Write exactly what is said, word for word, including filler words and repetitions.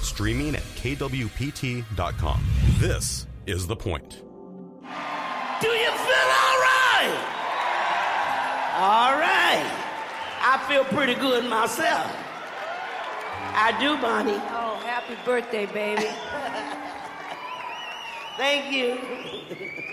streaming at K W P T dot com. This is The Point. Do you feel all right? All right. I feel pretty good myself. I do, Bonnie. Oh, happy birthday, baby. Thank you.